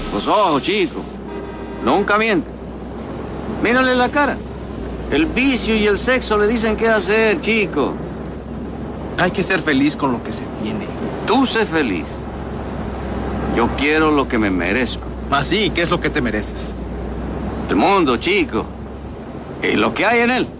Los ojos, chico. Nunca mienten. Mírale la cara. El vicio y el sexo le dicen qué hacer, chico. Hay que ser feliz con lo que se tiene. Tú sé feliz. Yo quiero lo que me merezco. Así, ¿qué es lo que te mereces? El mundo, chico. Y lo que hay en él.